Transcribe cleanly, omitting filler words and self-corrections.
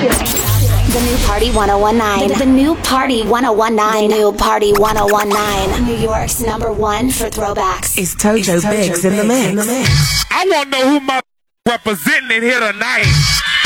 The new Party 1019. The new Party 1019. The new Party 1019. New York's #1 for throwbacks. It's Tojo Biggs in the mix. I want to know who my representing here tonight.